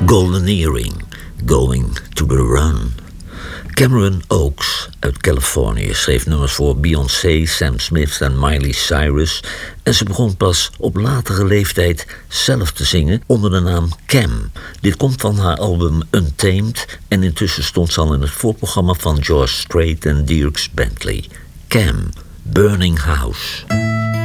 Golden Earring, Going to the Run. Cameron Oakes uit Californië schreef nummers voor Beyoncé, Sam Smith en Miley Cyrus en ze begon pas op latere leeftijd zelf te zingen onder de naam Cam. Dit komt van haar album Untamed en intussen stond ze al in het voorprogramma van George Strait en Dierks Bentley. Cam, Burning House.